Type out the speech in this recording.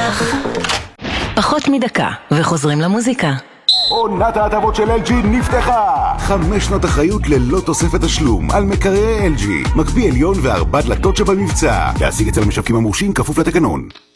נצח. פחות מדקה, וחוזרים למוזיקה. עונת ההטבות של LG נפתחה! 5 שנות אחריות ללא תוספת תשלום על מקררי LG. מקפיא עליון וארבע דלתות שבמבצע. להשיג אצל המשווקים המורשים כפוף לתקנון.